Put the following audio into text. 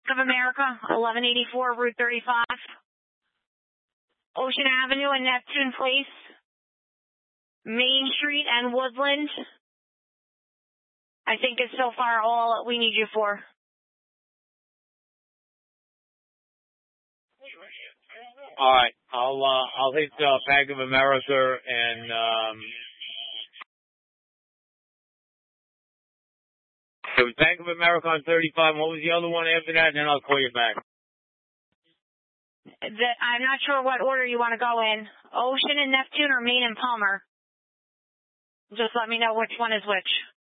of America, 1184 Route 35. Ocean Avenue and Neptune Place. Main Street and Woodland. I think is so far all we need you for. All right, I'll hit Bank of America and it was Bank of America on 35. What was the other one after that? And then I'll call you back. I'm not sure what order you want to go in. Ocean and Neptune or Main and Palmer. Just let me know which one is which.